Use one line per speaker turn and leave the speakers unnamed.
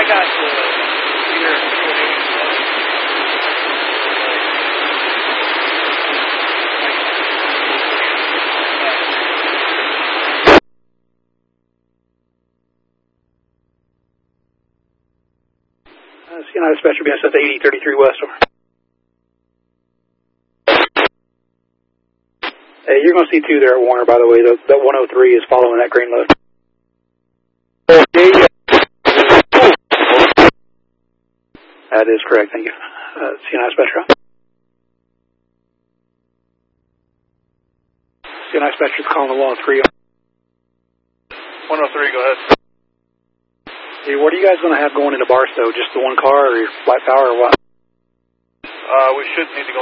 got the here at 480.
CNI dispatcher, BSS 8033 West. Over. Hey, you're going to see two there at Warner, by the way. That 103 is following that green load. That is correct, thank you. CNI dispatcher. CNI dispatcher is calling the 103.
103, go ahead.
Hey, what are you guys going to have going into Barstow? Just the one car or your flight power or what?
We should need to go